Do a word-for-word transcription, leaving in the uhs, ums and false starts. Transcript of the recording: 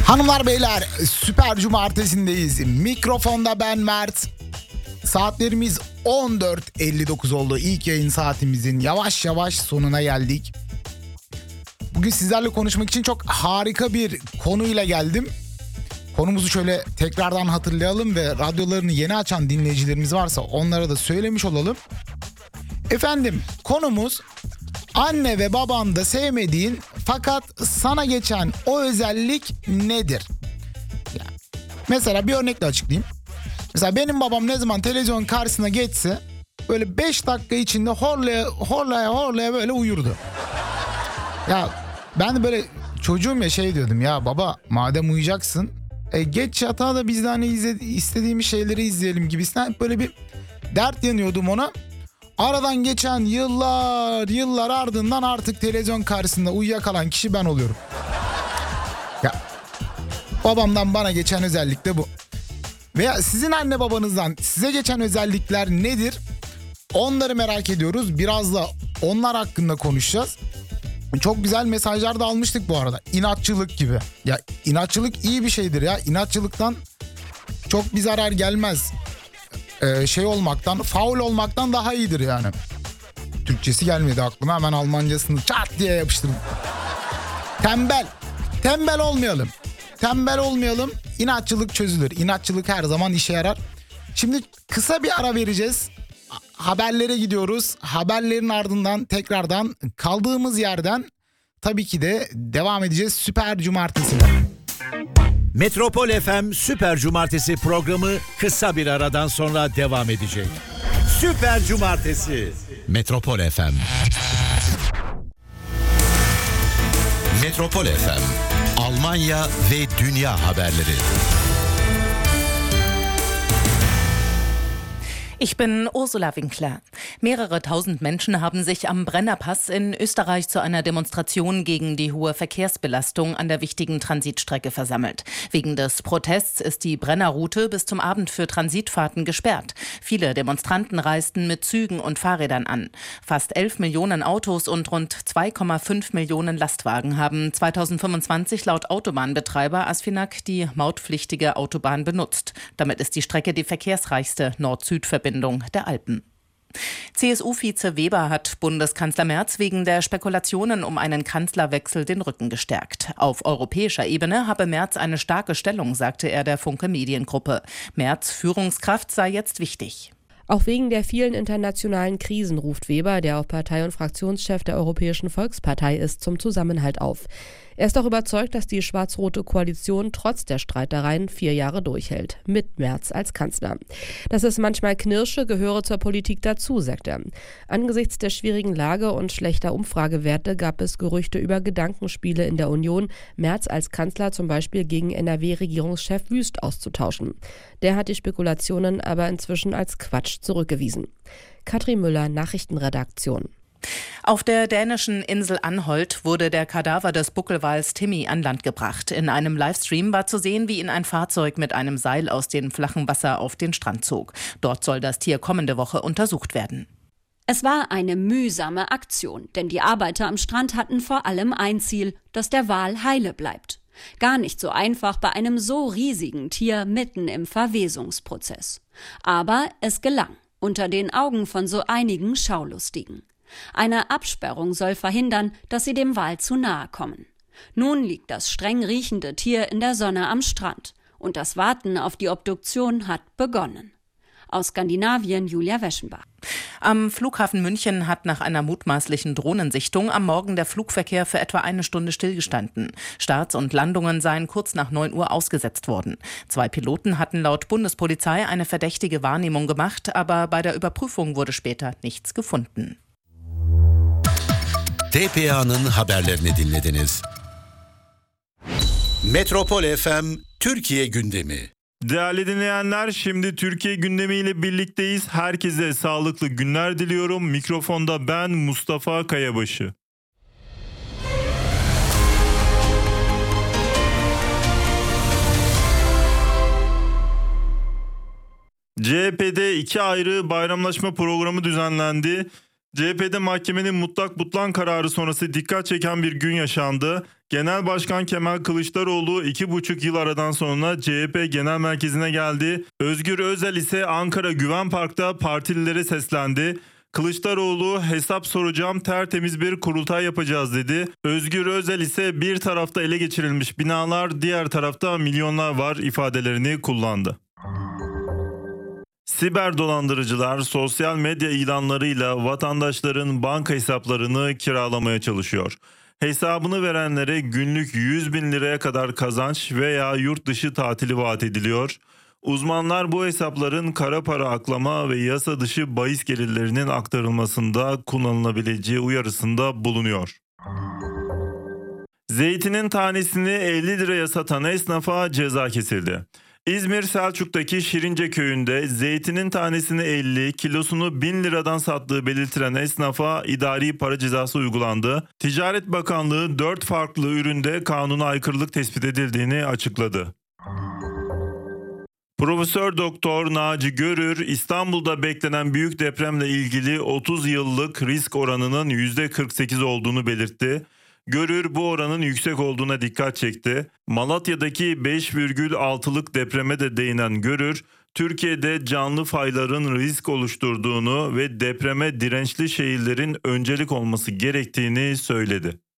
Hanımlar beyler, süper cumartesindeyiz. Mikrofonda ben Mert. Saatlerimiz on dört elli dokuz oldu. İlk yayın saatimizin yavaş yavaş sonuna geldik. Bugün sizlerle konuşmak için çok harika bir konuyla geldim. Konumuzu şöyle tekrardan hatırlayalım ve radyolarını yeni açan dinleyicilerimiz varsa onlara da söylemiş olalım. Efendim, konumuz anne ve babanda sevmediğin fakat sana geçen o özellik nedir? Yani mesela bir örnekle açıklayayım. Mesela benim babam ne zaman televizyon karşısına geçse böyle beş dakika içinde horlaya horlaya horlaya böyle uyurdu. Ya ben de böyle çocuğum ya şey diyordum, ya baba madem uyuyacaksın e, geç yatağa da biz de hani izle, istediğimiz şeyleri izleyelim gibisinden böyle bir dert yanıyordum ona. Aradan geçen yıllar yıllar ardından artık televizyon karşısında uyuyakalan kişi ben oluyorum. Ya babamdan bana geçen özellik de bu. Veya sizin anne babanızdan size geçen özellikler nedir? Onları merak ediyoruz. Biraz da onlar hakkında konuşacağız. Çok güzel mesajlar da almıştık bu arada. İnatçılık gibi. Ya inatçılık iyi bir şeydir ya. İnatçılıktan çok bir zarar gelmez. Ee, şey olmaktan, faul olmaktan daha iyidir yani. Türkçesi gelmedi aklıma, hemen Almancasını çat diye yapıştırdım. Tembel. Tembel olmayalım. Tembel olmayalım. İnatçılık çözülür. İnatçılık her zaman işe yarar. Şimdi kısa bir ara vereceğiz. Haberlere gidiyoruz. Haberlerin ardından tekrardan kaldığımız yerden tabii ki de devam edeceğiz. Süper Cumartesi'ne. Metropol F M Süper Cumartesi programı kısa bir aradan sonra devam edecek. Süper Cumartesi. Metropol F M. Metropol F M. Almanya ve dünya haberleri. Ich bin Ursula Winkler. Mehrere tausend Menschen haben sich am Brennerpass in Österreich zu einer Demonstration gegen die hohe Verkehrsbelastung an der wichtigen Transitstrecke versammelt. Wegen des Protests ist die Brennerroute bis zum Abend für Transitfahrten gesperrt. Viele Demonstranten reisten mit Zügen und Fahrrädern an. Fast elf Millionen Autos und rund zwei Komma fünf Millionen Lastwagen haben zweitausendfünfundzwanzig laut Autobahnbetreiber Asfinag die mautpflichtige Autobahn benutzt. Damit ist die Strecke die verkehrsreichste Nord-Süd-Verbindung der Alpen. C S U-Vize Weber hat Bundeskanzler Merz wegen der Spekulationen um einen Kanzlerwechsel den Rücken gestärkt. Auf europäischer Ebene habe Merz eine starke Stellung, sagte er der Funke Mediengruppe. Merz' Führungskraft sei jetzt wichtig. Auch wegen der vielen internationalen Krisen ruft Weber, der auch Partei- und Fraktionschef der Europäischen Volkspartei ist, zum Zusammenhalt auf. Er ist auch überzeugt, dass die schwarz-rote Koalition trotz der Streitereien vier Jahre durchhält, mit Merz als Kanzler. Dass es manchmal knirsche, gehöre zur Politik dazu, sagt er. Angesichts der schwierigen Lage und schlechter Umfragewerte gab es Gerüchte über Gedankenspiele in der Union, Merz als Kanzler zum Beispiel gegen N R W-Regierungschef Wüst auszutauschen. Der hat die Spekulationen aber inzwischen als Quatsch zurückgewiesen. Katrin Müller, Nachrichtenredaktion. Auf der dänischen Insel Anholt wurde der Kadaver des Buckelwals Timmy an Land gebracht. In einem Livestream war zu sehen, wie ihn ein Fahrzeug mit einem Seil aus dem flachen Wasser auf den Strand zog. Dort soll das Tier kommende Woche untersucht werden. Es war eine mühsame Aktion, denn die Arbeiter am Strand hatten vor allem ein Ziel, dass der Wal heile bleibt. Gar nicht so einfach bei einem so riesigen Tier mitten im Verwesungsprozess. Aber es gelang, unter den Augen von so einigen Schaulustigen. Eine Absperrung soll verhindern, dass sie dem Wal zu nahe kommen. Nun liegt das streng riechende Tier in der Sonne am Strand und das Warten auf die Obduktion hat begonnen. Aus Skandinavien Julia Weschenbach. Am Flughafen München hat nach einer mutmaßlichen Drohnensichtung am Morgen der Flugverkehr für etwa eine Stunde stillgestanden. Starts und Landungen seien kurz nach neun Uhr ausgesetzt worden. Zwei Piloten hatten laut Bundespolizei eine verdächtige Wahrnehmung gemacht, aber bei der Überprüfung wurde später nichts gefunden. T P A'nın haberlerini dinlediniz. Metropol F M Türkiye gündemi. Değerli dinleyenler, şimdi Türkiye gündemiyle birlikteyiz. Herkese sağlıklı günler diliyorum. Mikrofonda ben Mustafa Kayabaşı. C H P'de iki ayrı bayramlaşma programı düzenlendi. C H P'de mahkemenin mutlak butlan kararı sonrası dikkat çeken bir gün yaşandı. Genel Başkan Kemal Kılıçdaroğlu iki buçuk yıl aradan sonra C H P Genel Merkezi'ne geldi. Özgür Özel ise Ankara Güven Park'ta partililere seslendi. Kılıçdaroğlu hesap soracağım, tertemiz bir kurultay yapacağız dedi. Özgür Özel ise bir tarafta ele geçirilmiş binalar, diğer tarafta milyonlar var ifadelerini kullandı. Siber dolandırıcılar sosyal medya ilanlarıyla vatandaşların banka hesaplarını kiralamaya çalışıyor. Hesabını verenlere günlük yüz bin liraya kadar kazanç veya yurt dışı tatili vaat ediliyor. Uzmanlar bu hesapların kara para aklama ve yasa dışı bahis gelirlerinin aktarılmasında kullanılabileceği uyarısında bulunuyor. Zeytinin tanesini elli liraya satan esnafa ceza kesildi. İzmir Selçuk'taki Şirince köyünde zeytinin tanesini elli, kilosunu bin liradan sattığı belirtilen esnafa idari para cezası uygulandı. Ticaret Bakanlığı dört farklı üründe kanuna aykırılık tespit edildiğini açıkladı. Profesör Doktor Naci Görür, İstanbul'da beklenen büyük depremle ilgili otuz yıllık risk oranının yüzde kırk sekiz olduğunu belirtti. Görür bu oranın yüksek olduğuna dikkat çekti. Malatya'daki beş virgül altılık depreme de değinen Görür, Türkiye'de canlı fayların risk oluşturduğunu ve depreme dirençli şehirlerin öncelik olması gerektiğini söyledi.